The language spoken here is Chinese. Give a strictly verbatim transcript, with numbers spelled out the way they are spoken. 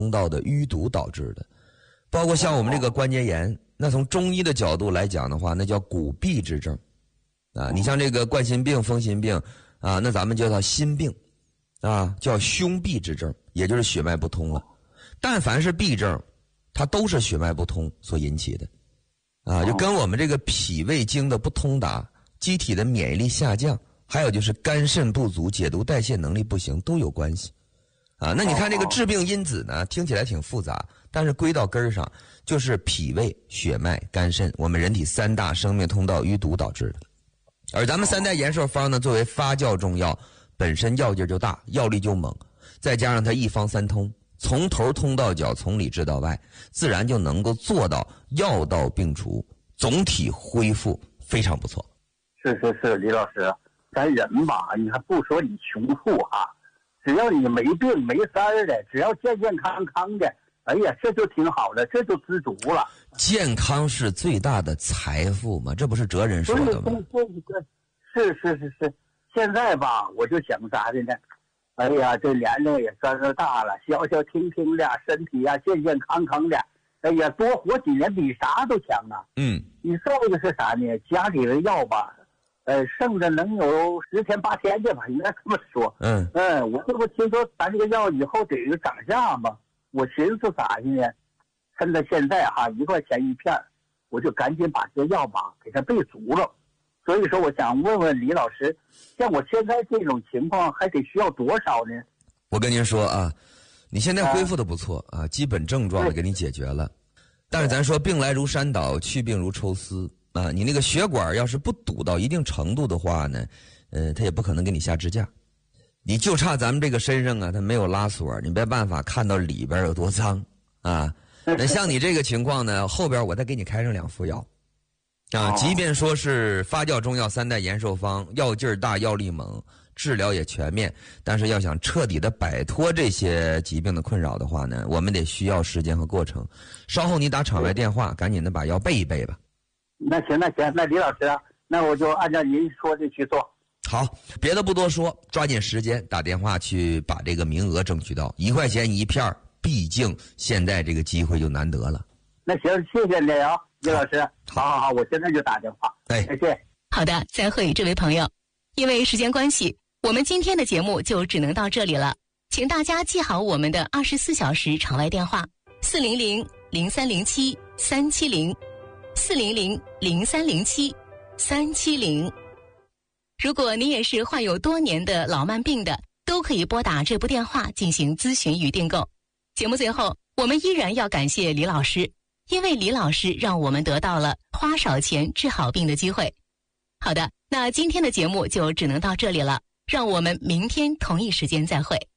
通道的淤堵导致的，包括像我们这个关节炎，那从中医的角度来讲的话，那叫骨痹之症啊。你像这个冠心病、风心病啊，那咱们叫它心病啊，叫胸痹之症，也就是血脉不通了。但凡是痹症，它都是血脉不通所引起的啊，就跟我们这个脾胃经的不通达、机体的免疫力下降，还有就是肝肾不足、解毒代谢能力不行都有关系。啊，那你看这个致病因子呢，听起来挺复杂，但是归到根儿上就是脾胃、血脉、肝肾，我们人体三大生命通道淤堵导致的。而咱们三代延寿方呢，作为发酵中药，本身药劲就大，药力就猛，再加上它一方三通，从头通到脚，从里治到外，自然就能够做到药到病除，总体恢复非常不错。 是是是，李老师，咱人吧，你还不说你穷富啊，只要你没病没灾儿的，只要健健康康的，哎呀，这就挺好的，这就知足了。 健康是最大的财富嘛，这不是哲人说的吗？ 对对对，是是是是。现在吧，我就想啥的呢？哎呀，这年龄也算是大了，消消停停的，身体呀、啊、健健康康的，哎呀，多活几年比啥都强啊。 嗯， 你再一个是啥呢？家里的药吧。呃，剩着能有十天八天的吧，应该这么说。 嗯嗯，我这不听说咱这个药以后得涨价吗？我寻思咋的呢？趁着现在哈一块钱一片，我就赶紧把这药吧给它备足了。所以说，我想问问李老师，像我现在这种情况，还得需要多少呢？ 我跟您说啊，你现在恢复的不错啊，基本症状给你解决了。但是咱说病来如山倒，去病如抽丝。啊，你那个血管要是不堵到一定程度的话呢，呃，他也不可能给你下支架。你就差咱们这个身上啊，它没有拉锁，你没办法看到里边有多脏啊。那像你这个情况呢，后边我再给你开上两副药，啊，即便说是发酵中药三代延寿方，药劲儿大，药力猛，治疗也全面，但是要想彻底的摆脱这些疾病的困扰的话呢，我们得需要时间和过程。稍后你打场外电话，赶紧的把药备一备吧。 那行那行，那李老师啊，那我就按照您说的去做。 好，别的不多说，抓紧时间打电话去把这个名额争取到，一块钱一片，毕竟现在这个机会就难得了。 那行，谢谢你啊，李老师。好好好，我现在就打电话。 哎， 再见。 好的，再会，这位朋友。因为时间关系，我们今天的节目就只能到这里了，请大家记好我们的二十四小时场外电话：四零零零三零七三七零。四零零零三零七三七零。如果你也是患有多年的老慢病的，都可以拨打这部电话进行咨询与订购。节目最后，我们依然要感谢李老师，因为李老师让我们得到了花少钱治好病的机会。好的，那今天的节目就只能到这里了，让我们明天同一时间再会。